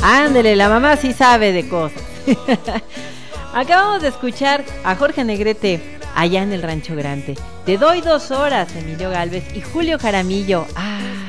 Ándele, la mamá sí sabe de cosas. Acabamos de escuchar a Jorge Negrete allá en el Rancho Grande. Te doy 2 horas, Emilio Gálvez y Julio Jaramillo.